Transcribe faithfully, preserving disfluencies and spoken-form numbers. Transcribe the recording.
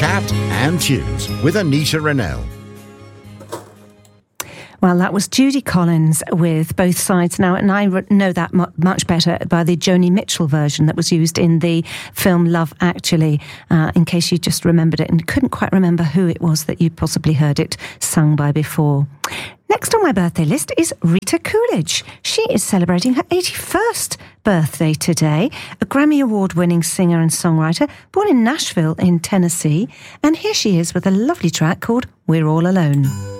Cat and Tunes with Anita Rennell. Well, that was Judy Collins with Both Sides Now, and I know that much better by the Joni Mitchell version that was used in the film Love Actually, uh, in case you just remembered it and couldn't quite remember who it was that you possibly heard it sung by before. Next on my birthday list is Rita Coolidge. She is celebrating her eighty-first birthday today, a Grammy Award-winning singer and songwriter, born in Nashville in Tennessee, and here she is with a lovely track called We're All Alone.